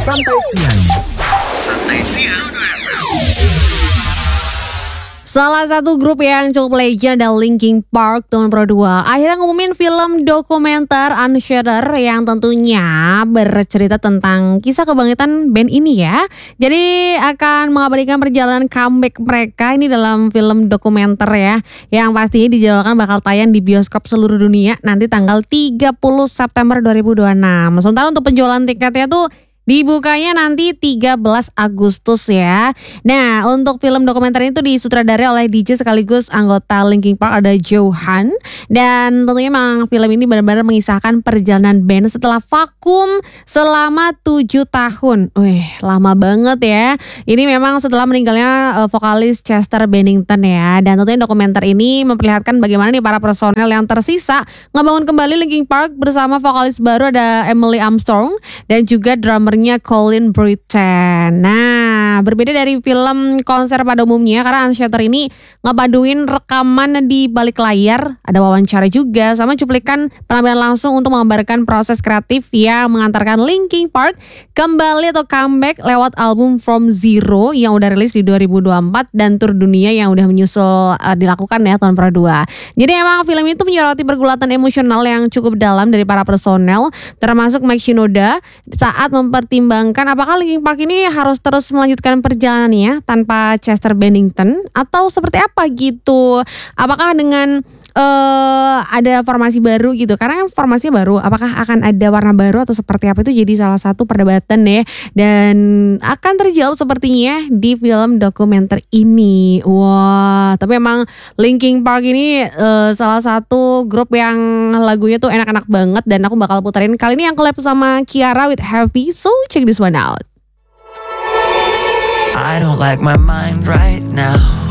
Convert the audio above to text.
Santai Siang. Santai Siang. Salah satu grup yang cukup legend adalah Linkin Park tahun Pro 2 akhirnya ngumumin film dokumenter Unshattered yang tentunya bercerita tentang kisah kebangkitan band ini ya. Jadi akan mengabadikan perjalanan comeback mereka ini dalam film dokumenter ya, yang pastinya dijadwalkan bakal tayang di bioskop seluruh dunia nanti tanggal 30 September 2026. Sementara untuk penjualan tiketnya tuh dibukanya nanti 13 Agustus ya. Nah, untuk film dokumenter itu disutradarai oleh DJ sekaligus anggota Linkin Park ada Johan. Dan tentunya memang film ini benar-benar mengisahkan perjalanan band setelah vakum selama 7 tahun. Wih, lama banget ya. Ini memang setelah meninggalnya vokalis Chester Bennington ya. Dan tentunya dokumenter ini memperlihatkan bagaimana nih para personel yang tersisa ngebangun kembali Linkin Park bersama vokalis baru ada Emily Armstrong dan juga drummer Colin Britton. Nah, berbeda dari film konser pada umumnya karena Unshattered ini ngepaduin rekaman di balik layar, ada wawancara juga sama cuplikan penampilan langsung untuk menggambarkan proses kreatif yang mengantarkan Linkin Park kembali atau comeback lewat album From Zero yang udah rilis di 2024 dan tur dunia yang udah menyusul dilakukan ya tahun Pro 2. Jadi emang film itu menyoroti pergulatan emosional yang cukup dalam dari para personel termasuk Mike Shinoda saat mempertimbangkan apakah Linkin Park ini harus terus melanjutkan perjalanannya tanpa Chester Bennington atau seperti apa gitu. Apakah dengan ada formasi baru gitu, karena kan formasinya baru, apakah akan ada warna baru atau seperti apa itu jadi salah satu perdebatan ya, dan akan terjawab sepertinya di film dokumenter ini. Wah, tapi emang Linkin Park ini salah satu grup yang lagunya tuh enak-enak banget dan aku bakal puterin kali ini yang collab sama Kiara with Happy, so check this one out. I don't like my mind right now.